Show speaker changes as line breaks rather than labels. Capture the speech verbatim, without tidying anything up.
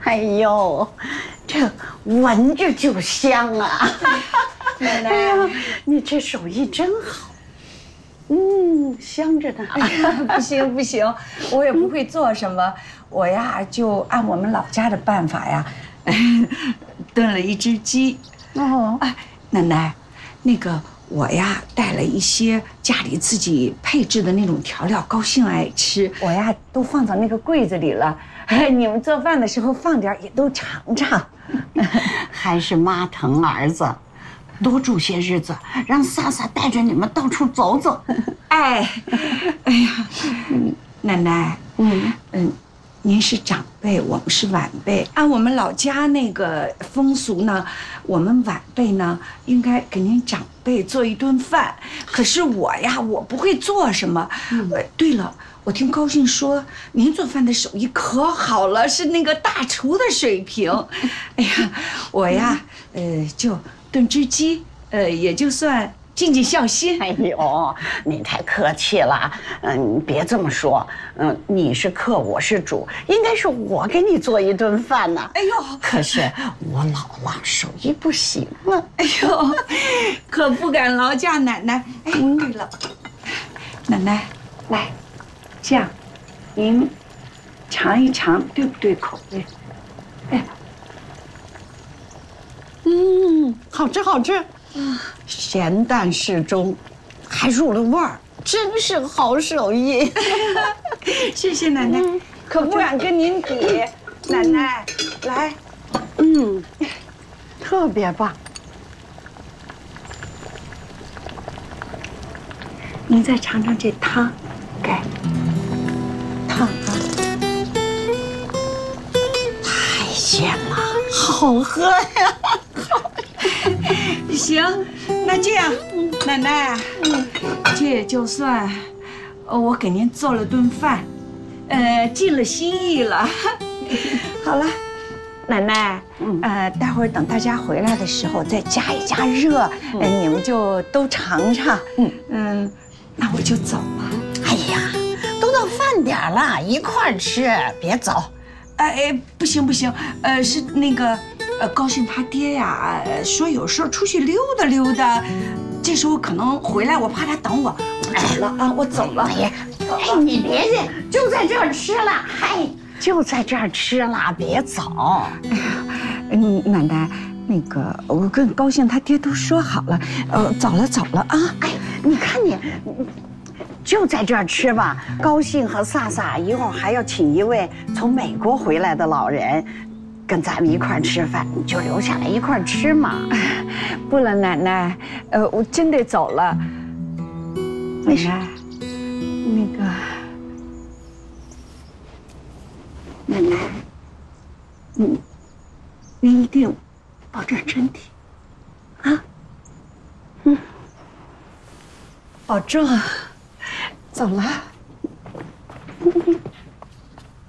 哎呦，这闻着就香啊！
奶奶，
哎呀，你这手艺真好。嗯，香着呢。
哎呀，不行不行，我也不会做什么，我呀就按我们老家的办法呀，炖了一只鸡。
哦，
哎，奶奶，那个我呀带了一些家里自己配制的那种调料，高兴爱吃，我呀都放到那个柜子里了。哎，你们做饭的时候放点也都尝尝。
还是妈疼儿子。多住些日子，让萨萨带着你们到处走走。
哎，哎呀，奶奶，嗯嗯，您是长辈，我们是晚辈。按我们老家那个风俗呢，我们晚辈呢应该给您长辈做一顿饭。可是我呀，我不会做什么。嗯、呃，对了，我听高兴说您做饭的手艺可好了，是那个大厨的水平。哎呀，我呀，呃，就。炖只鸡，呃，也就算尽尽孝心。
哎呦，你太客气了，嗯，别这么说，嗯，你是客，我是主，应该是我给你做一顿饭呢。
哎呦，
可是我老了，手艺不行了。
哎呦，可不敢劳驾奶奶。哎，对了，奶奶，来，这样，您尝一尝，对不对口味？哎。
嗯，好吃好吃，啊，咸淡适中，还入了味儿，真是好手艺。
谢谢奶奶，嗯、可不敢跟您比。奶奶，来，
嗯，特别棒。
您再尝尝这汤，给汤啊，
太咸了，好喝呀。
行，那这样，奶奶，嗯，这也就算，呃，我给您做了顿饭，呃，尽了心意了。好了，奶奶，嗯，呃，待会儿等大家回来的时候再加一加热，呃，你们就都尝尝。嗯嗯，那我就走了。
哎呀，都到饭点了，一块儿吃，别走。
哎哎，不行不行，呃，是那个。呃，高兴他爹呀，说有事出去溜达溜达，这时候可能回来，我怕他等我，我走了啊，我走了。哎呀，
哎，你别去，就在这儿吃了，嗨，就在这儿吃了，别走。
哎呀，嗯，奶奶，那个我跟高兴他爹都说好了，呃，走了走了啊。
哎，你看你。就在这儿吃吧，高兴和萨萨一会儿还要请一位从美国回来的老人。跟咱们一块儿吃饭，你就留下来一块儿吃嘛。
不了，奶奶，呃，我真得走了。奶奶，那个，
奶奶，嗯，您一定保重身体，啊，嗯，
保重，走了。